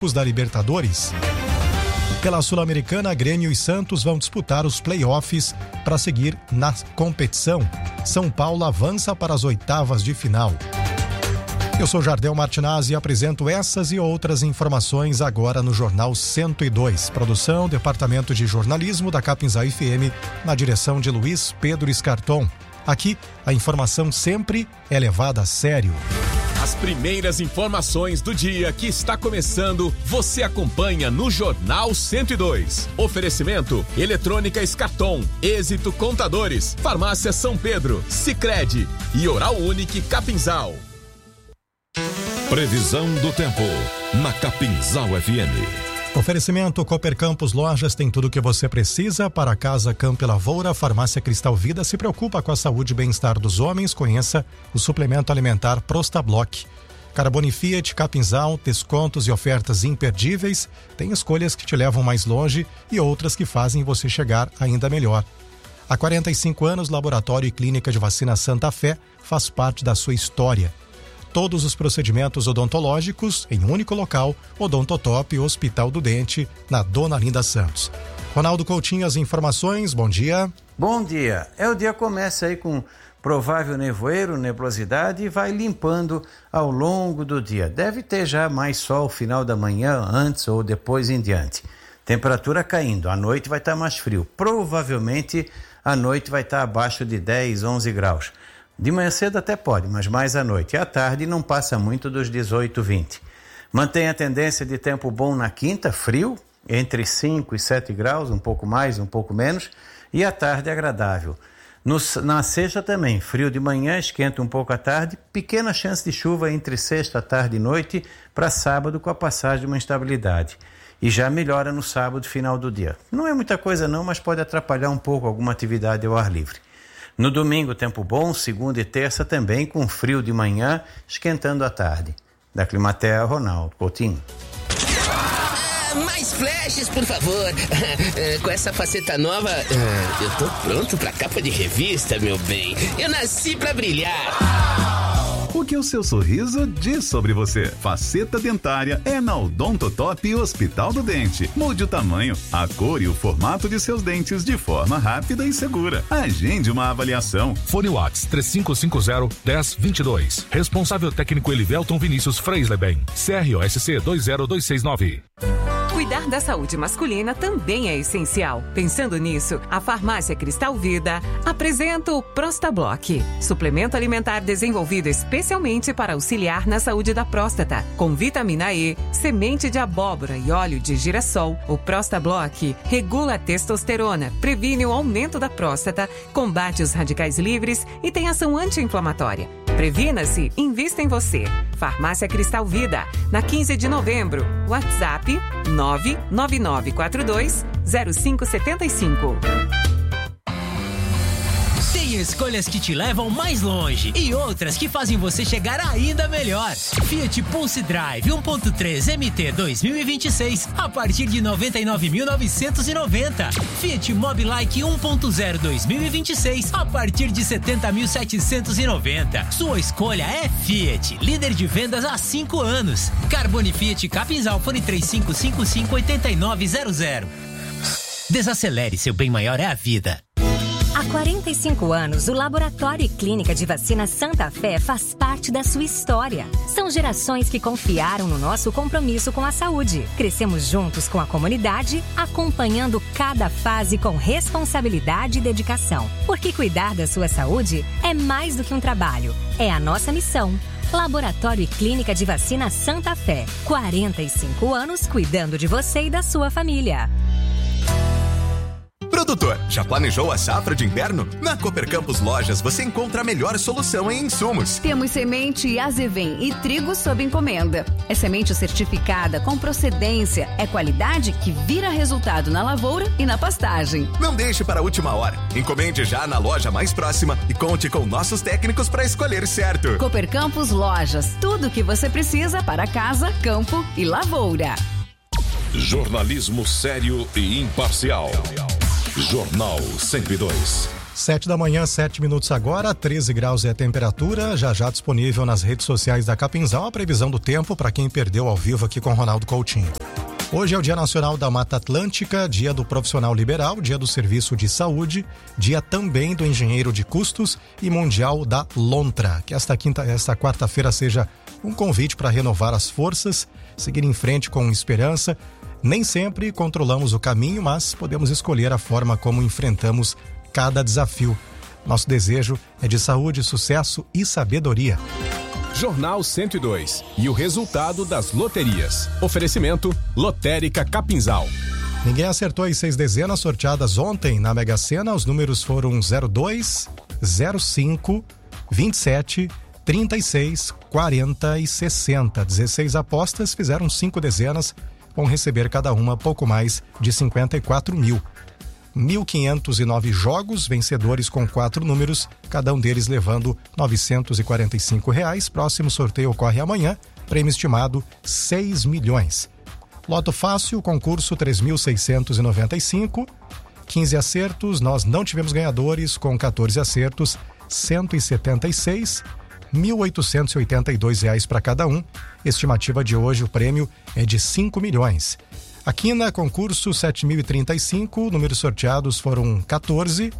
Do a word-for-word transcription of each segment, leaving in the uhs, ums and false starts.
da Libertadores. Pela Sul-Americana, Grêmio e Santos vão disputar os play-offs para seguir na competição. São Paulo avança para as oitavas de final. Eu sou Jardel Martinazzi e apresento essas e outras informações agora no Jornal cento e dois. Produção, Departamento de Jornalismo da Capinzal F M, na direção de Luiz Pedro Scarton. Aqui, a informação sempre é levada a sério. As primeiras informações do dia que está começando, você acompanha no Jornal cento e dois. Oferecimento: Eletrônica Scarton, Êxito Contadores, Farmácia São Pedro, Sicredi e Oral Unique Capinzal. Previsão do tempo na Capinzal F M. Oferecimento Cooper Campos Lojas tem tudo o que você precisa para a casa, campo e lavoura. Farmácia Cristal Vida se preocupa com a saúde e bem-estar dos homens. Conheça o suplemento alimentar Prostablock. Carbone Fiat, Capinzal, descontos e ofertas imperdíveis. Tem escolhas que te levam mais longe e outras que fazem você chegar ainda melhor. Há quarenta e cinco anos, Laboratório e Clínica de Vacina Santa Fé faz parte da sua história. Todos os procedimentos odontológicos em um único local, Odontotop Hospital do Dente, na Dona Linda Santos. Ronaldo Coutinho, as informações, bom dia. Bom dia. É, o dia começa aí com provável nevoeiro, nebulosidade e vai limpando ao longo do dia. Deve ter já mais sol final da manhã, antes ou depois em diante. Temperatura caindo, à noite vai estar mais frio. Provavelmente à noite vai estar abaixo de dez, onze graus. De manhã cedo até pode, mas mais à noite. E à tarde não passa muito dos dezoito, vinte. Mantém a tendência de tempo bom na quinta, frio, entre cinco e sete graus, um pouco mais, um pouco menos. E à tarde agradável. No, na sexta também, frio de manhã, esquenta um pouco à tarde. Pequena chance de chuva entre sexta, tarde e noite, para sábado com a passagem de uma instabilidade. E já melhora no sábado, final do dia. Não é muita coisa não, mas pode atrapalhar um pouco alguma atividade ao ar livre. No domingo, tempo bom, segunda e terça também, com frio de manhã, esquentando à tarde. Da Climatea, Ronaldo Coutinho. Ah, mais flashes, por favor. Com essa faceta nova, eu tô pronto pra capa de revista, meu bem. Eu nasci pra brilhar. O que o seu sorriso diz sobre você? Faceta dentária é na Odontotop Hospital do Dente. Mude o tamanho, a cor e o formato de seus dentes de forma rápida e segura. Agende uma avaliação. Fone Whats três cinco cinco zero, um zero dois dois. Responsável técnico Elivelton Vinícius Freisleben. C R O S C dois zero dois seis nove. Cuidar da saúde masculina também é essencial. Pensando nisso, a Farmácia Cristal Vida apresenta o Prostablock, suplemento alimentar desenvolvido especialmente para auxiliar na saúde da próstata. Com vitamina E, semente de abóbora e óleo de girassol, o Prostablock regula a testosterona, previne o aumento da próstata, combate os radicais livres e tem ação anti-inflamatória. Previna-se, invista em você. Farmácia Cristal Vida, na quinze de novembro. WhatsApp nove nove nove quatro dois zero cinco sete cinco. Tem escolhas que te levam mais longe e outras que fazem você chegar ainda melhor. Fiat Pulse Drive um ponto três M T dois mil e vinte e seis a partir de noventa e nove mil novecentos e noventa. Fiat Mobilike um ponto zero dois mil e vinte e seis a partir de setenta mil setecentos e noventa. Sua escolha é Fiat, líder de vendas há cinco anos. Carbone Fiat Capinzal, fone três cinco cinco cinco oito nove zero zero. Desacelere, seu bem maior é a vida. Há quarenta e cinco anos, o Laboratório e Clínica de Vacina Santa Fé faz parte da sua história. São gerações que confiaram no nosso compromisso com a saúde. Crescemos juntos com a comunidade, acompanhando cada fase com responsabilidade e dedicação. Porque cuidar da sua saúde é mais do que um trabalho, é a nossa missão. Laboratório e Clínica de Vacina Santa Fé. quarenta e cinco anos cuidando de você e da sua família. Produtor, já planejou a safra de inverno? Na Cooper Campos Lojas você encontra a melhor solução em insumos. Temos semente Azevém e trigo sob encomenda. É semente certificada com procedência. É qualidade que vira resultado na lavoura e na pastagem. Não deixe para a última hora. Encomende já na loja mais próxima e conte com nossos técnicos para escolher certo. Cooper Campos Lojas. Tudo o que você precisa para casa, campo e lavoura. Jornalismo sério e imparcial. Jornal cento e dois. Sete da manhã, sete minutos agora, treze graus é a temperatura, já já disponível nas redes sociais da Capinzal a previsão do tempo para quem perdeu ao vivo aqui com Ronaldo Coutinho. Hoje é o Dia Nacional da Mata Atlântica, Dia do Profissional Liberal, Dia do Serviço de Saúde, Dia também do Engenheiro de Custos e Mundial da Lontra. Que esta quinta, esta quarta-feira seja um convite para renovar as forças, seguir em frente com esperança. Nem sempre controlamos o caminho, mas podemos escolher a forma como enfrentamos cada desafio. Nosso desejo é de saúde, sucesso e sabedoria. Jornal cento e dois e o resultado das loterias. Oferecimento Lotérica Capinzal. Ninguém acertou as seis dezenas sorteadas ontem na Mega Sena. Os números foram zero dois, zero cinco, vinte e sete, trinta e seis, quarenta e sessenta. dezesseis apostas fizeram cinco dezenas, vão receber cada uma pouco mais de cinquenta e quatro mil. mil quinhentos e nove jogos, vencedores com quatro números, cada um deles levando novecentos e quarenta e cinco reais. Próximo sorteio ocorre amanhã, prêmio estimado seis milhões. Loto Fácil, concurso três mil seiscentos e noventa e cinco, quinze acertos, nós não tivemos ganhadores, com quatorze acertos, cento e setenta e seis, mil oitocentos e oitenta e dois reais para cada um. Estimativa de hoje, o prêmio é de cinco milhões. A quina, concurso sete mil e trinta e cinco, números sorteados foram quatorze,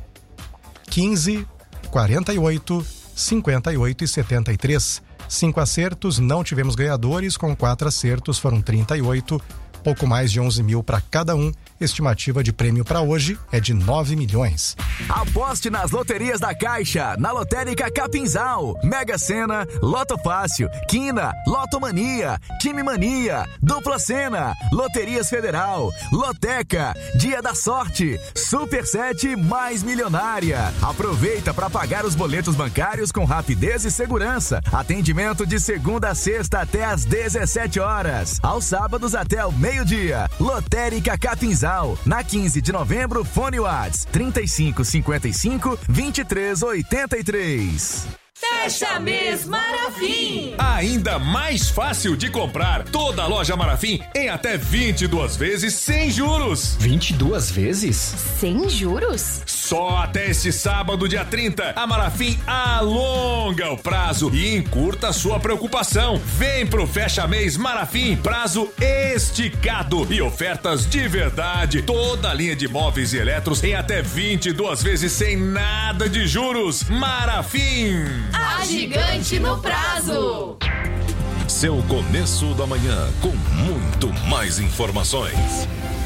quinze, quarenta e oito, cinquenta e oito e setenta e três. Cinco acertos, não tivemos ganhadores, com quatro acertos foram trinta e oito, pouco mais de onze mil para cada um. Estimativa de prêmio para hoje é de nove milhões. Aposte nas loterias da Caixa, na Lotérica Capinzal, Mega Sena, Loto Fácil, Quina, Lotomania, Time Mania, Dupla Sena, Loterias Federal, Loteca, Dia da Sorte, Super sete mais Milionária. Aproveita para pagar os boletos bancários com rapidez e segurança. Atendimento de segunda a sexta até às dezessete horas. Aos sábados até o meio-dia. Lotérica Capinzal. Na quinze de novembro, fone Whats trinta e cinco, cinquenta e cinco, vinte e três, oitenta e três. Fecha mês Marafim. Ainda mais fácil de comprar. Toda a loja Marafim em até vinte e duas vezes sem juros. vinte e duas vezes? Sem juros? Só até este sábado, dia trinta, a Marafim alonga o prazo e encurta sua preocupação. Vem pro Fecha Mês Marafim, prazo esticado e ofertas de verdade. Toda a linha de móveis e eletros em até vinte e duas vezes sem nada de juros. Marafim. A gigante no prazo. Seu começo da manhã com muito mais informações.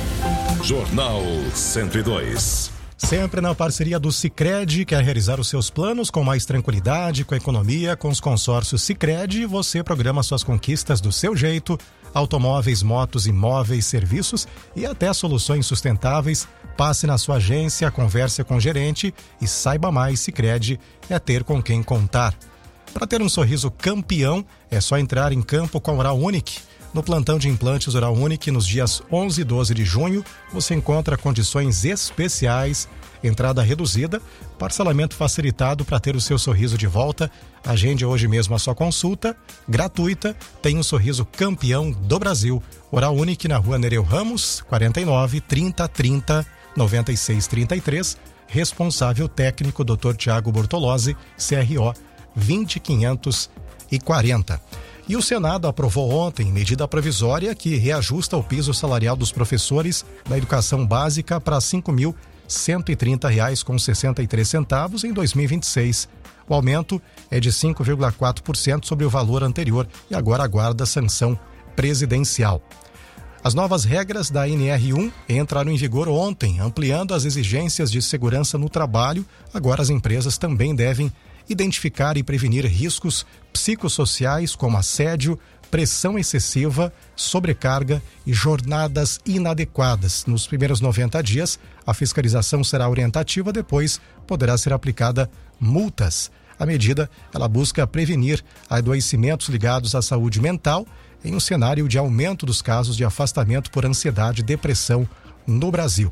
Jornal cento e dois. Sempre na parceria do Sicredi, quer realizar os seus planos com mais tranquilidade, com economia, com os consórcios Sicredi, você programa suas conquistas do seu jeito, automóveis, motos, imóveis, serviços e até soluções sustentáveis. Passe na sua agência, converse com o gerente e saiba mais. Sicredi é ter com quem contar. Para ter um sorriso campeão, é só entrar em campo com a Oral Unique. No plantão de implantes Oral Unique, nos dias onze e doze de junho, você encontra condições especiais, entrada reduzida, parcelamento facilitado para ter o seu sorriso de volta. Agende hoje mesmo a sua consulta, gratuita, tem um sorriso campeão do Brasil. Oral Unique na rua Nereu Ramos, quarenta e nove, trinta, trinta, noventa e seis, trinta e três. Responsável técnico doutor Tiago Bortolozzi, C R O vinte quinhentos e quarenta. E o Senado aprovou ontem medida provisória que reajusta o piso salarial dos professores da educação básica para cinco mil cento e trinta reais com sessenta e três centavos em dois mil e vinte e seis. O aumento é de cinco vírgula quatro por cento sobre o valor anterior e agora aguarda sanção presidencial. As novas regras da N R um entraram em vigor ontem, ampliando as exigências de segurança no trabalho. Agora as empresas também devem identificar e prevenir riscos psicossociais como assédio, pressão excessiva, sobrecarga e jornadas inadequadas. Nos primeiros noventa dias, a fiscalização será orientativa, depois poderá ser aplicada multas. A medida, ela busca prevenir adoecimentos ligados à saúde mental em um cenário de aumento dos casos de afastamento por ansiedade e depressão no Brasil.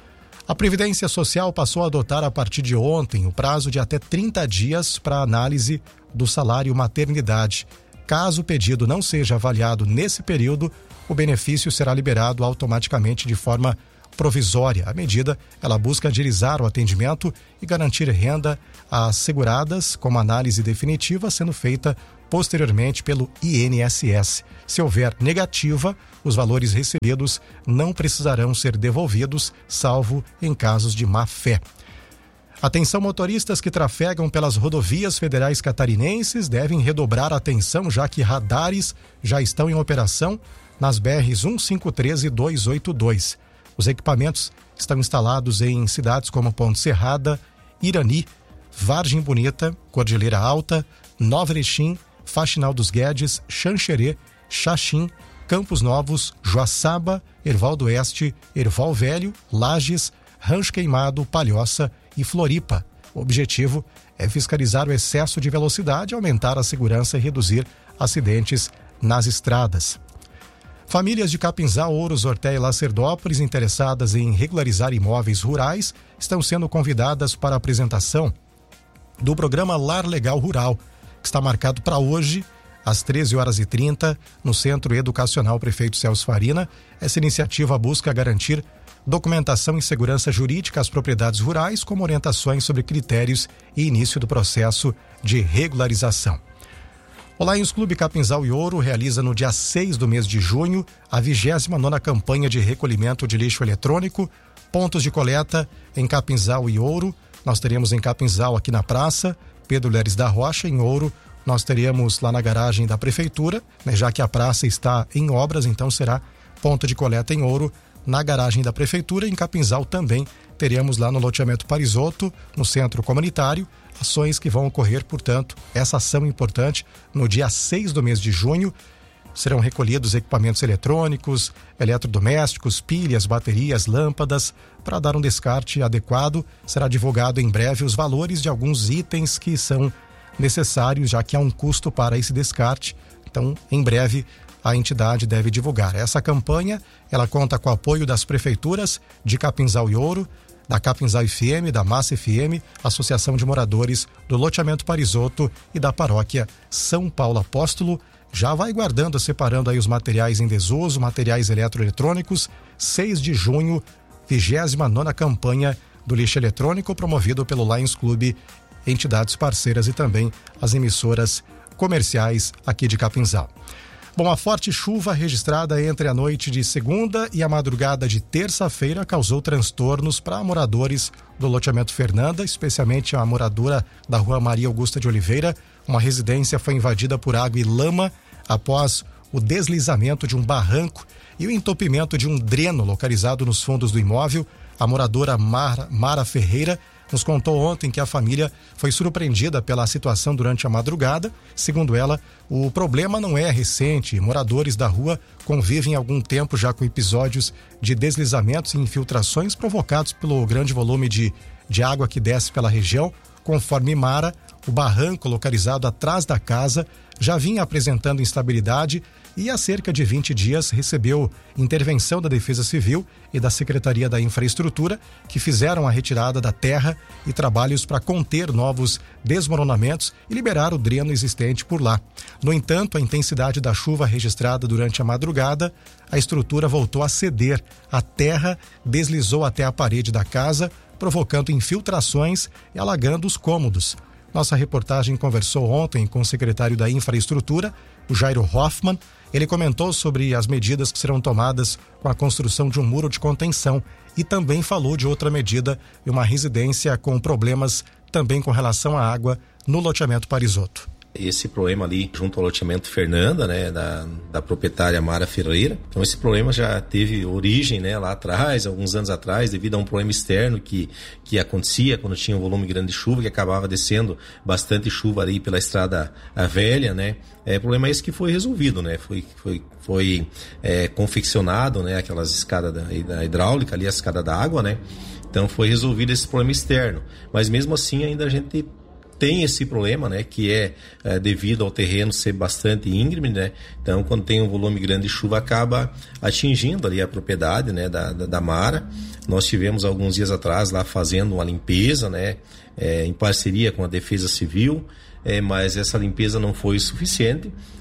A Previdência Social passou a adotar a partir de ontem o prazo de até trinta dias para análise do salário maternidade. Caso o pedido não seja avaliado nesse período, o benefício será liberado automaticamente de forma provisória. A medida, ela busca agilizar o atendimento e garantir renda às seguradas, com uma análise definitiva sendo feita posteriormente pelo I N S S. Se houver negativa, os valores recebidos não precisarão ser devolvidos, salvo em casos de má-fé. Atenção, motoristas que trafegam pelas rodovias federais catarinenses devem redobrar a atenção, já que radares já estão em operação nas B Rs cento e cinquenta e três e duzentos e oitenta e dois. Os equipamentos estão instalados em cidades como Ponte Serrada, Irani, Vargem Bonita, Cordilheira Alta, Nova Erechim, Faxinal dos Guedes, Xanxerê, Xaxim, Campos Novos, Joaçaba, Erval do Oeste, Erval Velho, Lages, Rancho Queimado, Palhoça e Floripa. O objetivo é fiscalizar o excesso de velocidade, aumentar a segurança e reduzir acidentes nas estradas. Famílias de Capinzal, Ouros, Orté e Lacerdópolis interessadas em regularizar imóveis rurais estão sendo convidadas para a apresentação do programa Lar Legal Rural, que está marcado para hoje, às treze horas e trinta, no Centro Educacional Prefeito Celso Farina. Essa iniciativa busca garantir documentação e segurança jurídica às propriedades rurais, como orientações sobre critérios e início do processo de regularização. O Lions Clube Capinzal e Ouro realiza no dia seis do mês de junho a vigésima nona campanha de recolhimento de lixo eletrônico. Pontos de coleta em Capinzal e Ouro. Nós teremos em Capinzal aqui na praça, Pedro Leres da Rocha. Em Ouro nós teremos lá na garagem da prefeitura, né, já que a praça está em obras, então será ponto de coleta em Ouro na garagem da prefeitura. Em Capinzal também teremos lá no loteamento Parisotto, no centro comunitário, ações que vão ocorrer, portanto, essa ação importante no dia seis do mês de junho. Serão recolhidos equipamentos eletrônicos, eletrodomésticos, pilhas, baterias, lâmpadas, para dar um descarte adequado. Será divulgado em breve os valores de alguns itens que são necessários, já que há um custo para esse descarte. Então, em breve, a entidade deve divulgar. Essa campanha, ela conta com o apoio das prefeituras de Capinzal e Ouro, da Capinzal F M, da Massa F M, Associação de Moradores do Loteamento Parisotto e da Paróquia São Paulo Apóstolo. Já vai guardando, separando aí os materiais em desuso, materiais eletroeletrônicos. seis de junho, vigésima nona campanha do lixo eletrônico, promovido pelo Lions Clube, entidades parceiras e também as emissoras comerciais aqui de Capinzal. Bom, a forte chuva registrada entre a noite de segunda e a madrugada de terça-feira causou transtornos para moradores do loteamento Fernanda, especialmente a moradora da rua Maria Augusta de Oliveira. Uma residência foi invadida por água e lama após o deslizamento de um barranco e o entupimento de um dreno localizado nos fundos do imóvel. A moradora Mara, Mara Ferreira nos contou ontem que a família foi surpreendida pela situação durante a madrugada. Segundo ela, o problema não é recente. Moradores da rua convivem há algum tempo já com episódios de deslizamentos e infiltrações provocados pelo grande volume de, de água que desce pela região. Conforme Mara, o barranco localizado atrás da casa já vinha apresentando instabilidade e há cerca de vinte dias recebeu intervenção da Defesa Civil e da Secretaria da Infraestrutura, que fizeram a retirada da terra e trabalhos para conter novos desmoronamentos e liberar o dreno existente por lá. No entanto, a intensidade da chuva registrada durante a madrugada, a estrutura voltou a ceder. A terra deslizou até a parede da casa, provocando infiltrações e alagando os cômodos. Nossa reportagem conversou ontem com o secretário da Infraestrutura, o Jairo Hoffmann. Ele comentou sobre as medidas que serão tomadas com a construção de um muro de contenção e também falou de outra medida e uma residência com problemas também com relação à água no loteamento Parisotto. Esse problema ali junto ao loteamento Fernanda, né, da, da proprietária Mara Ferreira. Então esse problema já teve origem, né, lá atrás, alguns anos atrás, devido a um problema externo que, que acontecia quando tinha um volume grande de chuva, que acabava descendo bastante chuva ali pela estrada a velha, né. É problema esse que foi resolvido, né, foi, foi, foi é, confeccionado, né, aquelas escadas da, da hidráulica ali, a escada da água, né. Então foi resolvido esse problema externo. Mas mesmo assim ainda a gente tem esse problema, né, que é, é devido ao terreno ser bastante íngreme, né, então quando tem um volume grande de chuva acaba atingindo ali a propriedade, né, da, da, da Mara. Nós tivemos alguns dias atrás lá fazendo uma limpeza, né, é, em parceria com a Defesa Civil, é, mas essa limpeza não foi suficiente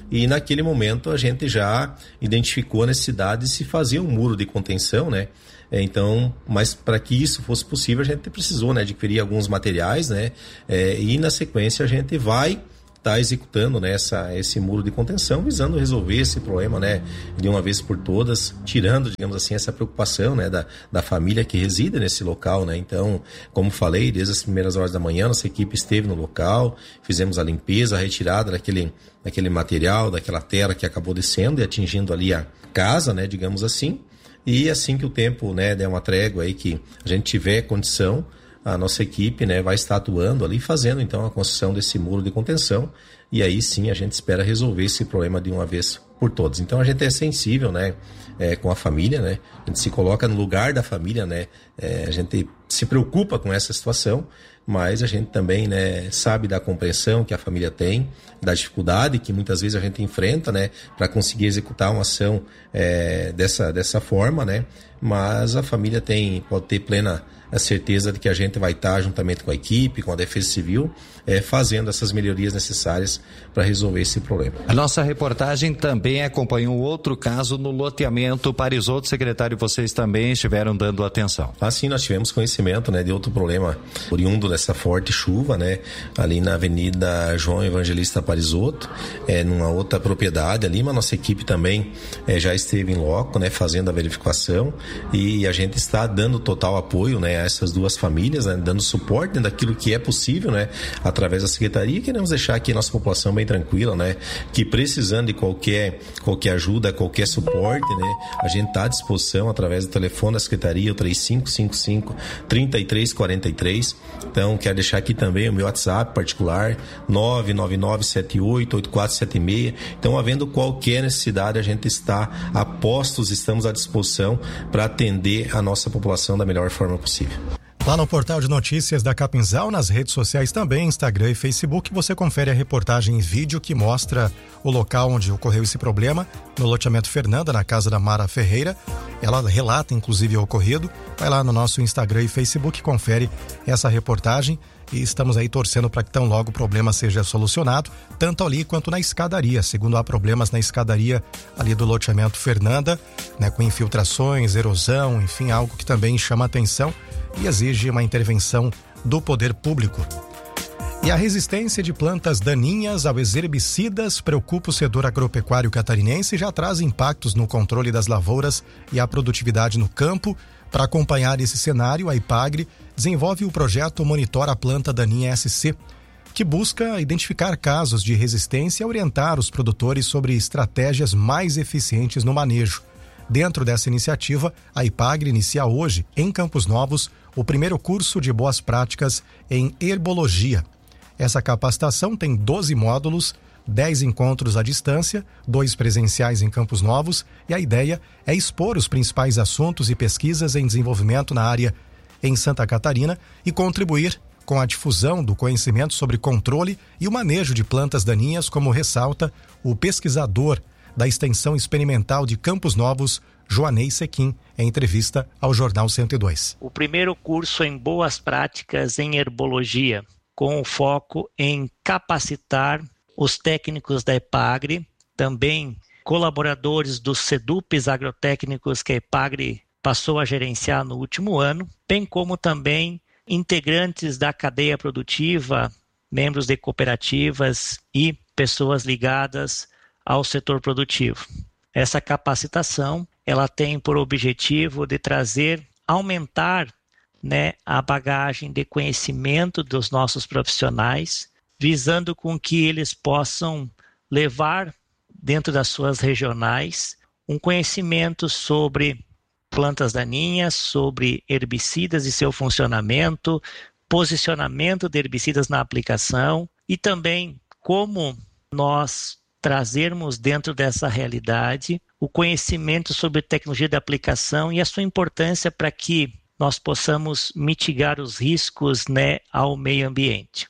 e naquele momento a gente já identificou a necessidade de se fazer um muro de contenção, né? Então, mas para que isso fosse possível, a gente precisou, né, adquirir alguns materiais, né? É, e na sequência a gente vai está executando, né, essa, esse muro de contenção, visando resolver esse problema, né, de uma vez por todas, tirando, digamos assim, essa preocupação, né, da, da família que reside nesse local, né. Então, como falei, desde as primeiras horas da manhã, nossa equipe esteve no local, fizemos a limpeza, a retirada daquele, daquele material, daquela terra que acabou descendo e atingindo ali a casa, né, digamos assim. E assim que o tempo, né, der uma trégua aí, que a gente tiver condição, a nossa equipe, né, vai estar atuando ali, fazendo então a construção desse muro de contenção, e aí sim a gente espera resolver esse problema de uma vez por todas. Então a gente é sensível, né, é, com a família, né, a gente se coloca no lugar da família, né, é, a gente se preocupa com essa situação, mas a gente também, né, sabe da compreensão que a família tem, da dificuldade que muitas vezes a gente enfrenta, né, para conseguir executar uma ação é, dessa, dessa forma, né, mas a família tem, pode ter plena a certeza de que a gente vai estar juntamente com a equipe, com a Defesa Civil, é, fazendo essas melhorias necessárias para resolver esse problema. A nossa reportagem também acompanhou outro caso no loteamento Parisotto. Secretário, vocês também estiveram dando atenção. Ah, sim, nós tivemos conhecimento, né, de outro problema oriundo dessa forte chuva, né, ali na Avenida João Evangelista Parisotto, é, numa outra propriedade ali, mas nossa equipe também é, já esteve em loco, né, fazendo a verificação, e a gente está dando total apoio, né, a essas duas famílias, né, dando suporte, né, daquilo que é possível, né, através da Secretaria. E queremos deixar aqui a nossa população bem tranquila, né, que precisando de qualquer, qualquer ajuda, qualquer suporte, né, a gente está à disposição através do telefone da Secretaria, o três cinco cinco cinco, três três quatro três. Então, quero deixar aqui também o meu WhatsApp particular, nove nove nove sete oito oito quatro sete seis. Então, havendo qualquer necessidade, a gente está a postos, estamos à disposição para atender a nossa população da melhor forma possível. Lá no portal de notícias da Capinzal, nas redes sociais também, Instagram e Facebook, você confere a reportagem em vídeo que mostra o local onde ocorreu esse problema, no loteamento Fernanda, na casa da Mara Ferreira. Ela relata, inclusive, o ocorrido. Vai lá no nosso Instagram e Facebook, confere essa reportagem. E estamos aí torcendo para que tão logo o problema seja solucionado, tanto ali quanto na escadaria. Segundo, há problemas na escadaria ali do loteamento Fernanda, né, com infiltrações, erosão, enfim, algo que também chama atenção e exige uma intervenção do poder público. E a resistência de plantas daninhas aos herbicidas preocupa o setor agropecuário catarinense e já traz impactos no controle das lavouras e a produtividade no campo. Para acompanhar esse cenário, a IPAGRE desenvolve o projeto Monitora a Planta Daninha S C, que busca identificar casos de resistência e orientar os produtores sobre estratégias mais eficientes no manejo. Dentro dessa iniciativa, a IPAGRE inicia hoje, em Campos Novos, o primeiro curso de boas práticas em herbologia. Essa capacitação tem doze módulos, dez encontros à distância, dois presenciais em Campos Novos, e a ideia é expor os principais assuntos e pesquisas em desenvolvimento na área em Santa Catarina e contribuir com a difusão do conhecimento sobre controle e o manejo de plantas daninhas, como ressalta o pesquisador da Extensão Experimental de Campos Novos, Joanei Sequim, em entrevista ao Jornal cento e dois. O primeiro curso em boas práticas em herbologia, com o foco em capacitar os técnicos da IPAGRE, também colaboradores dos SEDUPs agrotécnicos que a IPAGRE passou a gerenciar no último ano, bem como também integrantes da cadeia produtiva, membros de cooperativas e pessoas ligadas ao setor produtivo. Essa capacitação, ela tem por objetivo de trazer, aumentar, né, a bagagem de conhecimento dos nossos profissionais, visando com que eles possam levar dentro das suas regionais um conhecimento sobre plantas daninhas, sobre herbicidas e seu funcionamento, posicionamento de herbicidas na aplicação e também como nós trazermos dentro dessa realidade o conhecimento sobre tecnologia de aplicação e a sua importância para que nós possamos mitigar os riscos, né, ao meio ambiente.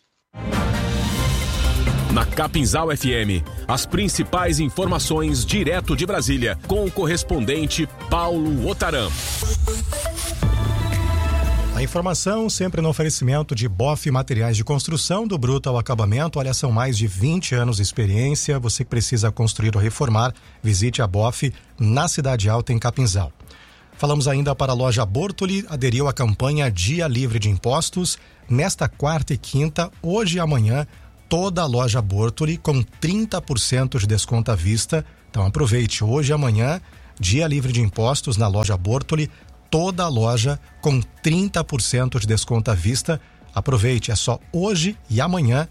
Na Capinzal F M, as principais informações direto de Brasília, com o correspondente Paulo Otaram. A A informação sempre no oferecimento de Boff Materiais de Construção, do bruto ao acabamento. Olha, são mais de vinte anos de experiência. Você que precisa construir ou reformar, visite a Boff na Cidade Alta, em Capinzal. Falamos ainda para a loja Bortoli, aderiu à campanha Dia Livre de Impostos. Nesta quarta e quinta, hoje e amanhã, toda a loja Bortoli com trinta por cento de desconto à vista. Então aproveite, hoje e amanhã, Dia Livre de Impostos na loja Bortoli. Toda a loja com trinta por cento de desconto à vista. Aproveite, é só hoje e amanhã.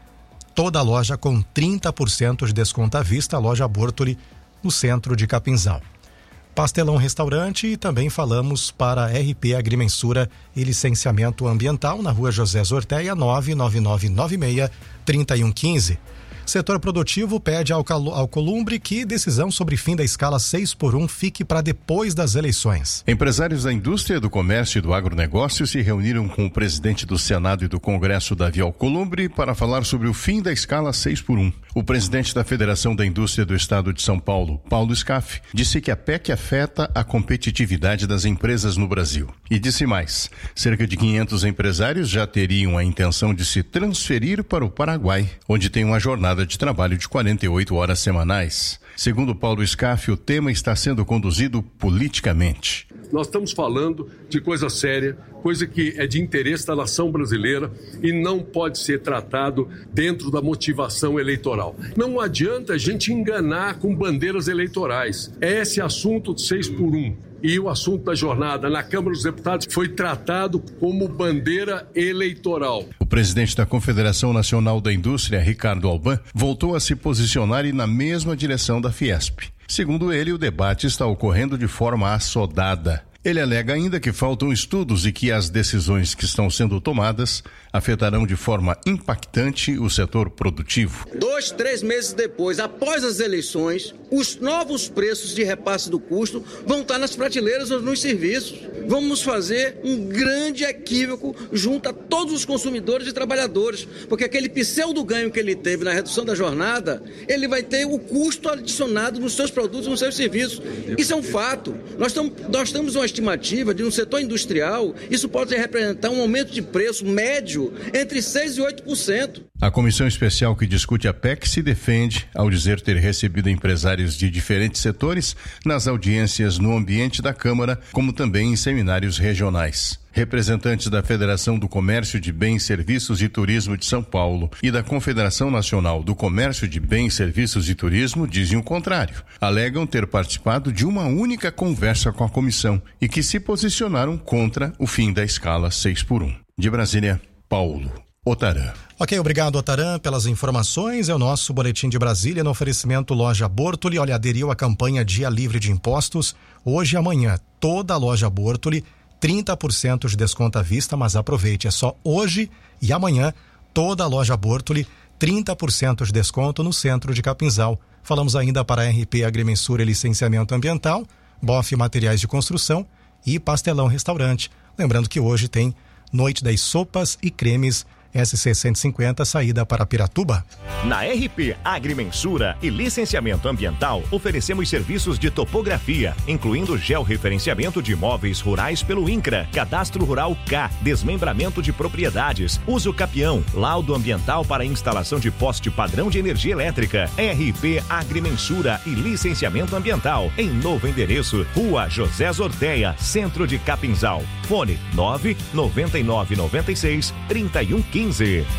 Toda a loja com trinta por cento de desconto à vista, a loja Bortoli, no centro de Capinzal. Pastelão Restaurante, e também falamos para R P Agrimensura e Licenciamento Ambiental, na rua José Zorteia, nove nove nove nove seis, três um um cinco. Setor produtivo pede ao Alcolumbre que decisão sobre fim da escala seis por um fique para depois das eleições. Empresários da indústria, do comércio e do agronegócio se reuniram com o presidente do Senado e do Congresso, Davi Alcolumbre, para falar sobre o fim da escala seis por um. O presidente da Federação da Indústria do Estado de São Paulo, Paulo Scaff, disse que a P E C afeta a competitividade das empresas no Brasil. E disse mais, cerca de quinhentos empresários já teriam a intenção de se transferir para o Paraguai, onde tem uma jornada de trabalho de quarenta e oito horas semanais. Segundo Paulo Scaff, o tema está sendo conduzido politicamente. Nós estamos falando de coisa séria, coisa que é de interesse da nação brasileira e não pode ser tratado dentro da motivação eleitoral. Não adianta a gente enganar com bandeiras eleitorais. É esse assunto de seis por um. E o assunto da jornada na Câmara dos Deputados foi tratado como bandeira eleitoral. O presidente da Confederação Nacional da Indústria, Ricardo Alban, voltou a se posicionar e na mesma direção da Fiesp. Segundo ele, o debate está ocorrendo de forma assodada. Ele alega ainda que faltam estudos e que as decisões que estão sendo tomadas afetarão de forma impactante o setor produtivo. Dois, três meses depois, após as eleições, os novos preços de repasse do custo vão estar nas prateleiras nos serviços. Vamos fazer um grande equívoco junto a todos os consumidores e trabalhadores, porque aquele pseudo ganho que ele teve na redução da jornada, ele vai ter o custo adicionado nos seus produtos e nos seus serviços. Isso é um fato. Nós, tam, nós temos uma estimativa de um setor industrial, isso pode representar um aumento de preço médio entre seis e oito por cento. A comissão especial que discute a P E C se defende ao dizer ter recebido empresários de diferentes setores nas audiências no ambiente da Câmara, como também em seminários regionais. Representantes da Federação do Comércio de Bens, Serviços e Turismo de São Paulo e da Confederação Nacional do Comércio de Bens, Serviços e Turismo dizem o contrário. Alegam ter participado de uma única conversa com a comissão e que se posicionaram contra o fim da escala seis por um. De Brasília, Paulo Otaran. Ok, obrigado, Otaran, pelas informações. É o nosso Boletim de Brasília no oferecimento Loja Bortoli. Olha, aderiu à campanha Dia Livre de Impostos. Hoje e amanhã, toda a Loja Bortoli, trinta por cento de desconto à vista, mas aproveite, é só hoje e amanhã, toda a Loja Bortoli, trinta por cento de desconto no centro de Capinzal. Falamos ainda para a R P Agrimensura e Licenciamento Ambiental, Boff Materiais de Construção e Pastelão Restaurante. Lembrando que hoje tem Noite das Sopas e Cremes S C cento e cinquenta, saída para Piratuba. Na R P Agrimensura e Licenciamento Ambiental, oferecemos serviços de topografia, incluindo georreferenciamento de imóveis rurais pelo INCRA, Cadastro Rural K, desmembramento de propriedades, uso capião, laudo ambiental para instalação de poste padrão de energia elétrica. R P Agrimensura e Licenciamento Ambiental, em novo endereço, Rua José Zorteia, centro de Capinzal. Fone nove nove nove nove seis, três um um cinco.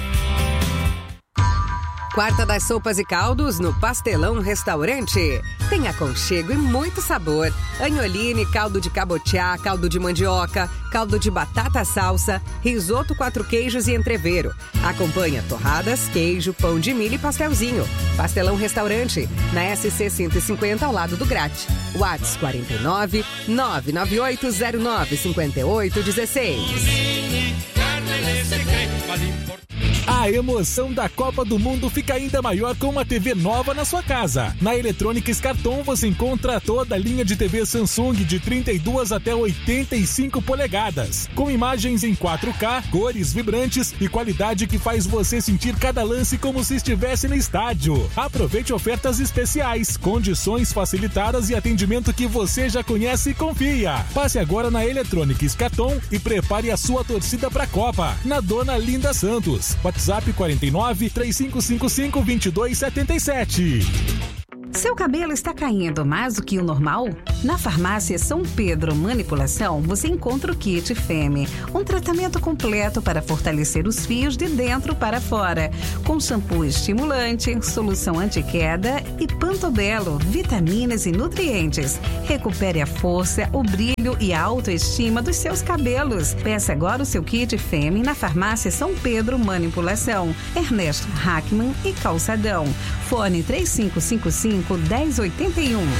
Quarta das sopas e caldos no Pastelão Restaurante. Tem aconchego e muito sabor. Anholine, caldo de cabotiá, caldo de mandioca, caldo de batata salsa, risoto quatro queijos e entrevero. Acompanha torradas, queijo, pão de milho e pastelzinho. Pastelão Restaurante, na S C cento e cinquenta, ao lado do Grate. WhatsApp quarenta e nove, nove nove oito zero nove, cinco oito um seis. A emoção da Copa do Mundo fica ainda maior com uma T V nova na sua casa. Na Eletrônica Escarton você encontra toda a linha de T V Samsung de trinta e duas até oitenta e cinco polegadas, com imagens em quatro K, cores vibrantes e qualidade que faz você sentir cada lance como se estivesse no estádio. Aproveite ofertas especiais, condições facilitadas e atendimento que você já conhece e confia. Passe agora na Eletrônica Escarton e prepare a sua torcida para a Copa, na Dona Linda Santos. WhatsApp quarenta e nove, três cinco cinco cinco, vinte e dois setenta e sete. Seu cabelo está caindo mais do que o normal? Na farmácia São Pedro Manipulação, você encontra o Kit Femme, um tratamento completo para fortalecer os fios de dentro para fora, com shampoo estimulante, solução anti-queda e Pantobelo, vitaminas e nutrientes. Recupere a força, o brilho e a autoestima dos seus cabelos. Peça agora o seu Kit Femme na farmácia São Pedro Manipulação, Ernesto Hackman e Calçadão. Fone três cinco cinco cinco, dez oitenta e um.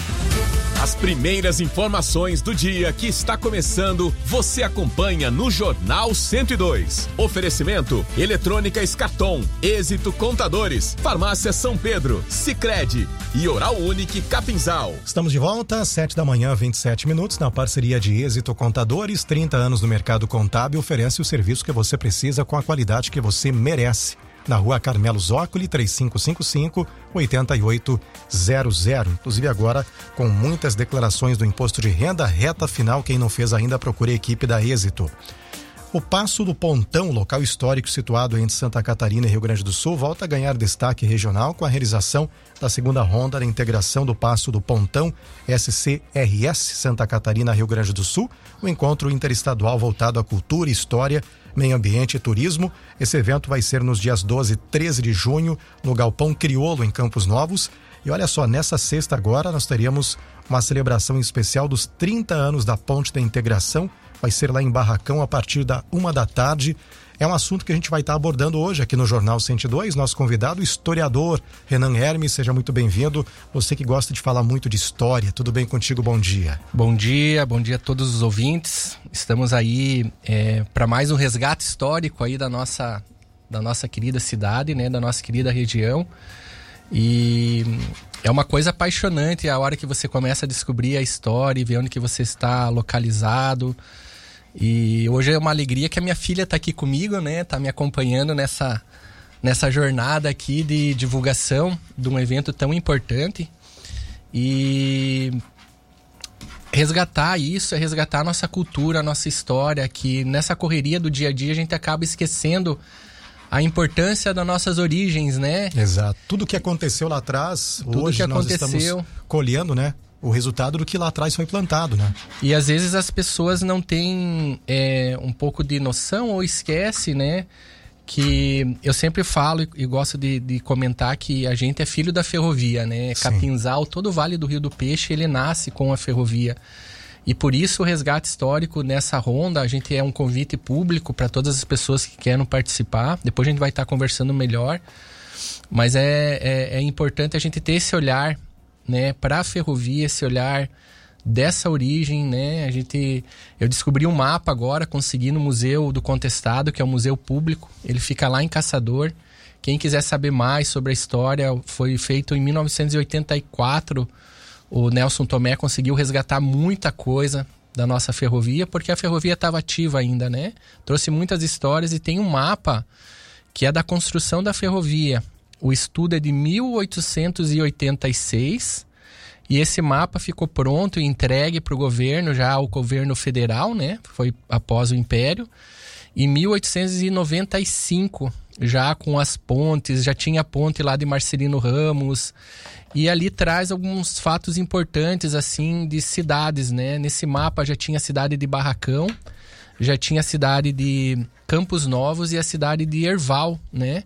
As primeiras informações do dia que está começando, você acompanha no Jornal cento e dois. Oferecimento: Eletrônica Escarton, Êxito Contadores, Farmácia São Pedro, Sicredi e Oral Unique Capinzal. Estamos de volta, sete da manhã, vinte e sete minutos, na parceria de Êxito Contadores. trinta anos no mercado contábil, oferece o serviço que você precisa com a qualidade que você merece. Na rua Carmelo Zócoli, três cinco cinco cinco, oito oito zero zero. Inclusive agora com muitas declarações do imposto de renda, reta final. Quem não fez ainda, procure a equipe da Êxito. O Passo do Pontão, local histórico situado entre Santa Catarina e Rio Grande do Sul, volta a ganhar destaque regional com a realização da segunda ronda da integração do Passo do Pontão S C R S Santa Catarina, Rio Grande do Sul, o encontro interestadual voltado à cultura, história, meio ambiente e turismo. Esse evento vai ser nos dias doze e treze de junho no Galpão Crioulo, em Campos Novos. E olha só, nessa sexta agora nós teríamos uma celebração especial dos trinta anos da Ponte da Integração. Vai ser lá em Barracão a partir da uma da tarde. É um assunto que a gente vai estar abordando hoje aqui no Jornal cento e dois. Nosso convidado, o historiador Renan Hermes, seja muito bem-vindo. Você que gosta de falar muito de história, tudo bem contigo? Bom dia. Bom dia, bom dia a todos os ouvintes. Estamos aí é, para mais um resgate histórico aí da nossa, da nossa querida cidade, né, da nossa querida região. E é uma coisa apaixonante a hora que você começa a descobrir a história e ver onde que você está localizado. E hoje é uma alegria que a minha filha está aqui comigo, né? Tá me acompanhando nessa, nessa jornada aqui de divulgação de um evento tão importante. E resgatar isso é resgatar a nossa cultura, a nossa história, que nessa correria do dia a dia a gente acaba esquecendo a importância das nossas origens, né? Exato. Tudo que aconteceu lá atrás, Tudo hoje que nós aconteceu. estamos colhendo, né? O resultado do que lá atrás foi plantado, né? E às vezes as pessoas não têm é, um pouco de noção ou esquece, né? Que eu sempre falo e, e gosto de, de comentar que a gente é filho da ferrovia, né? Sim. Capinzal, todo o Vale do Rio do Peixe, ele nasce com a ferrovia. E por isso o resgate histórico nessa ronda, a gente é um convite público para todas as pessoas que querem participar. Depois a gente vai estar conversando melhor. Mas é, é, é importante a gente ter esse olhar, né, para a ferrovia, esse olhar dessa origem, né? A gente, eu descobri um mapa agora, consegui no Museu do Contestado, que é um museu público. Ele fica lá em Caçador. Quem quiser saber mais sobre a história, foi feito em mil novecentos e oitenta e quatro. O Nelson Tomé conseguiu resgatar muita coisa da nossa ferrovia, porque a ferrovia estava ativa ainda, né? Trouxe muitas histórias e tem um mapa que é da construção da ferrovia. O estudo é de mil oitocentos e oitenta e seis e esse mapa ficou pronto e entregue para o governo, já o governo federal, né? Foi após o Império. Em mil oitocentos e noventa e cinco, já com as pontes, já tinha a ponte lá de Marcelino Ramos. E ali traz alguns fatos importantes, assim, de cidades, né? Nesse mapa já tinha a cidade de Barracão, já tinha a cidade de Campos Novos e a cidade de Erval, né?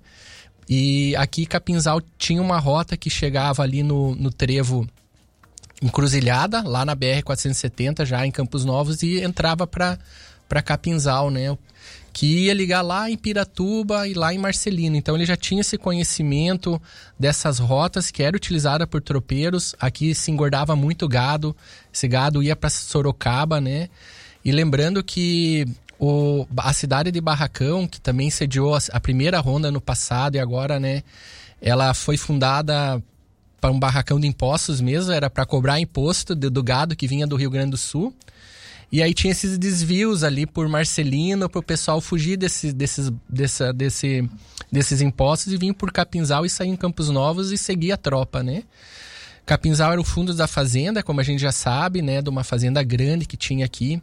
E aqui Capinzal tinha uma rota que chegava ali no, no trevo Encruzilhada, lá na B R quatrocentos e setenta, já em Campos Novos, e entrava para para Capinzal, né? Que ia ligar lá em Piratuba e lá em Marcelino. Então ele já tinha esse conhecimento dessas rotas que era utilizada por tropeiros. Aqui se engordava muito gado, esse gado ia para Sorocaba, né? E lembrando que o, a cidade de Barracão, que também sediou a, a primeira ronda no passado e agora, né, ela foi fundada para um barracão de impostos mesmo, era para cobrar imposto do, do gado que vinha do Rio Grande do Sul. E aí tinha esses desvios ali por Marcelino para o pessoal fugir desse, desses, dessa, desse, desses impostos e vir por Capinzal e sair em Campos Novos e seguir a tropa, né? Capinzal era o fundo da fazenda, como a gente já sabe, né? De uma fazenda grande que tinha aqui.